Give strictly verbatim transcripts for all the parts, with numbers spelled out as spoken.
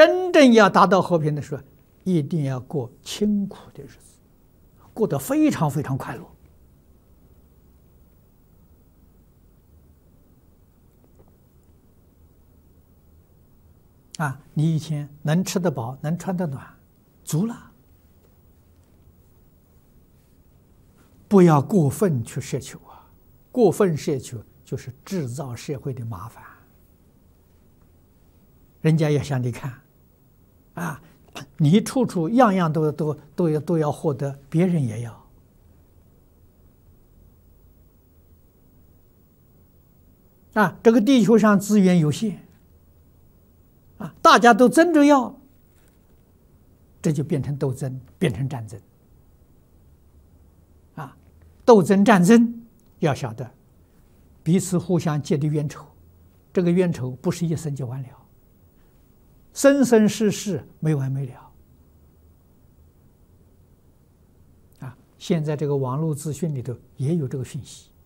真正要达到和平的时候，一定要过清苦的日子，过得非常非常快乐。啊，你一天能吃得饱，能穿得暖，足了。不要过分去奢求啊，过分奢求就是制造社会的麻烦。人家也想你看，啊，你处处样样都都都要都要获得，别人也要。啊，这个地球上资源有限，啊，大家都争着要，这就变成斗争，变成战争。啊，斗争战争要晓得，彼此互相结的冤仇，这个冤仇不是一生就完了。生生世世没完没了啊！现在这个网络资讯里头也有这个讯息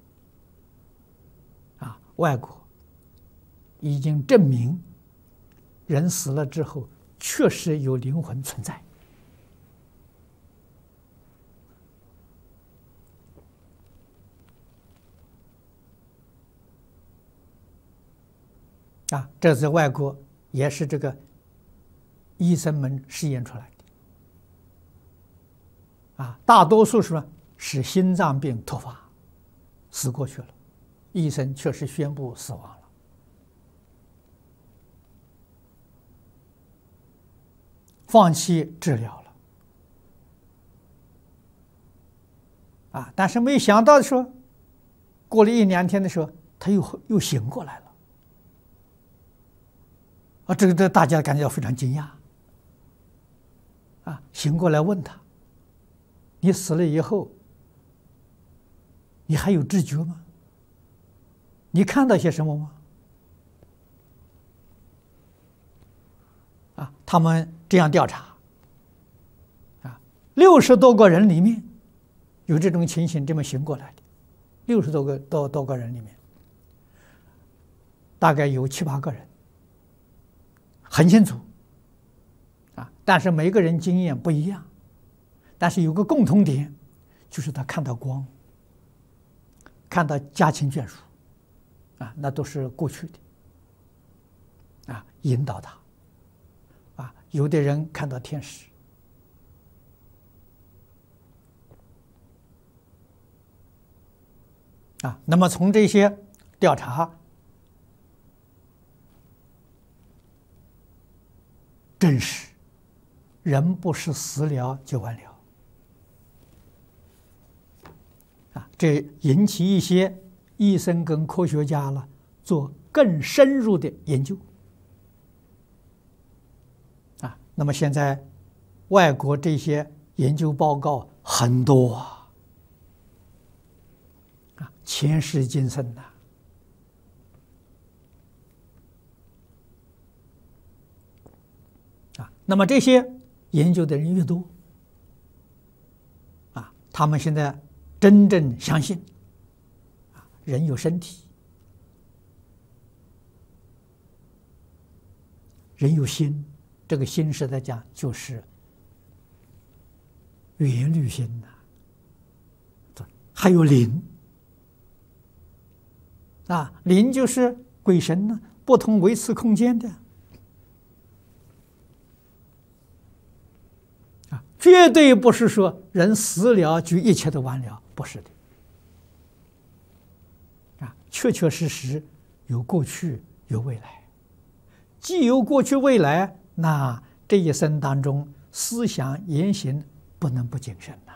啊，外国已经证明，人死了之后确实有灵魂存在啊，这在外国也是这个医生们试验出来的啊，大多数是呢是心脏病突发死过去了，医生确实宣布死亡了。放弃治疗了啊，但是没想到说，过了一两天的时候，他又又醒过来了。啊，这个这大家感觉到非常惊讶，啊，醒过来问他：“你死了以后，你还有知觉吗？你看到些什么吗？”啊，他们这样调查，啊，六十多个人里面有这种情形这么醒过来的，六十多个多多个人里面，大概有七八个人。很清楚，啊，但是每个人经验不一样，但是有个共同点，就是他看到光，看到家亲眷属，啊，那都是过去的，啊，引导他，啊，有的人看到天使，啊，那么从这些调查。证实，人不是死了就完了，啊，这引起一些医生跟科学家了做更深入的研究，啊，那么现在外国这些研究报告很多啊，啊，前世今生呐。啊，那么这些研究的人越多，啊，他们现在真正相信，啊，人有身体，人有心，这个心是在讲就是缘虑心呐，还有灵，啊，灵就是鬼神呢，不同维次空间的。绝对不是说人死了就一切都完了，不是的，啊，确确实实有过去有未来，既有过去未来，那这一生当中思想言行不能不谨慎呐，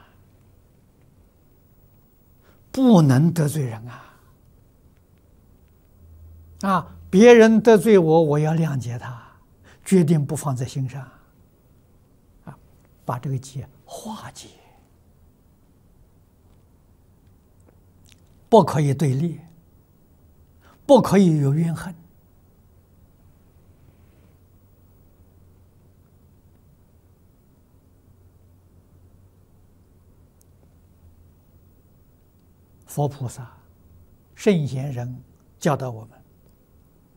不能得罪人啊，啊，别人得罪我，我要谅解他，决定不放在心上。把这个结化解，不可以对立，不可以有怨恨。佛菩萨、圣贤人教导我们，